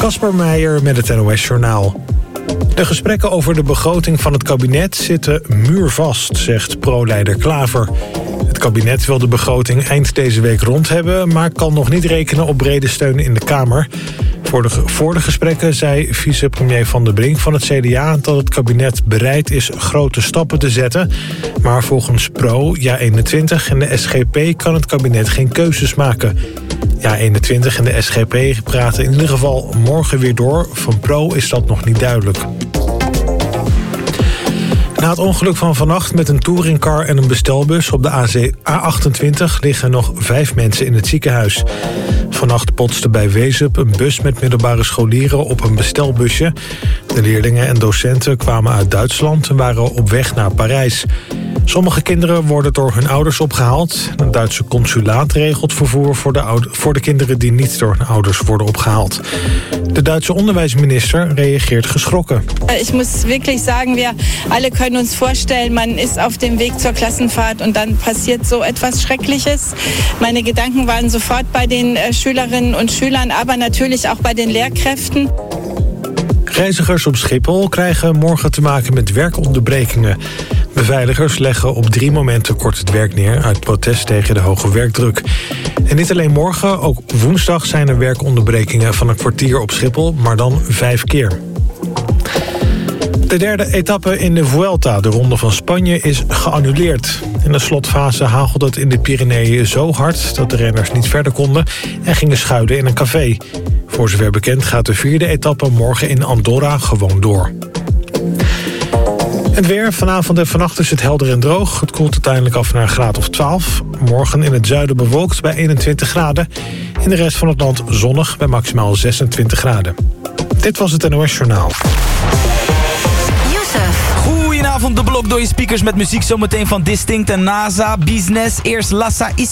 Kasper Meijer met het NOS Journaal. De gesprekken over de begroting van het kabinet zitten muurvast, zegt pro-leider Klaver. Het kabinet wil de begroting eind deze week rond hebben, maar kan nog niet rekenen op brede steun in de Kamer. Voor de gesprekken zei vicepremier Van der Brink van het CDA dat het kabinet bereid is grote stappen te zetten. Maar volgens Pro, JA21 en de SGP kan het kabinet geen keuzes maken. JA21 en de SGP praten in ieder geval morgen weer door. Van Pro is dat nog niet duidelijk. Na het ongeluk van vannacht met een touringcar en een bestelbus op de A28 liggen nog 5 mensen in het ziekenhuis. Vannacht botste bij Wezup een bus met middelbare scholieren op een bestelbusje. De leerlingen en docenten kwamen uit Duitsland en waren op weg naar Parijs. Sommige kinderen worden door hun ouders opgehaald. Een Duitse consulaat regelt vervoer voor de kinderen die niet door hun ouders worden opgehaald. De Duitse onderwijsminister reageert geschrokken. Ik moet wirklich sagen, wir alle können uns vorstellen, man ist auf dem Weg zur Klassenfahrt und dann passiert so etwas Schreckliches. Meine Gedanken waren sofort bei den Schülerinnen und Schülern, aber natürlich auch bei den Lehrkräften. Reizigers op Schiphol krijgen morgen te maken met werkonderbrekingen. Beveiligers leggen op 3 momenten kort het werk neer uit protest tegen de hoge werkdruk. En niet alleen morgen, ook woensdag zijn er werkonderbrekingen van een kwartier op Schiphol, maar dan 5 keer. De derde etappe in de Vuelta, de Ronde van Spanje, is geannuleerd. In de slotfase hagelde het in de Pyreneeën zo hard dat de renners niet verder konden en gingen schuilen in een café. Voor zover bekend gaat de 4e etappe morgen in Andorra gewoon door. Het weer, vanavond en vannacht is het helder en droog. Het koelt uiteindelijk af naar een graad of 12. Morgen in het zuiden bewolkt bij 21 graden. In de rest van het land zonnig bij maximaal 26 graden. Dit was het NOS Journaal. Goedenavond, de blok door je speakers met muziek zometeen van Distinct en NASA. Business, eerst Lassa Is